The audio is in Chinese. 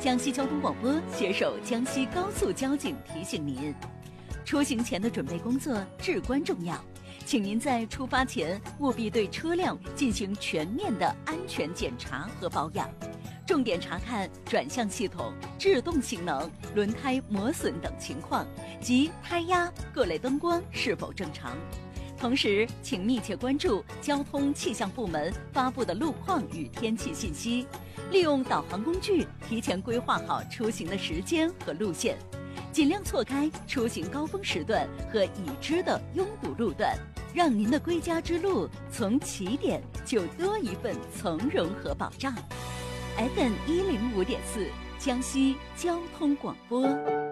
江西交通广播携手江西高速交警提醒您，出行前的准备工作至关重要，请您在出发前务必对车辆进行全面的安全检查和保养，重点查看转向系统、制动性能、轮胎磨损等情况及胎压、各类灯光是否正常。同时，请密切关注交通气象部门发布的路况与天气信息，利用导航工具提前规划好出行的时间和路线，尽量错开出行高峰时段和已知的拥堵路段，让您的归家之路从起点就多一份从容和保障。FM105.4，江西交通广播。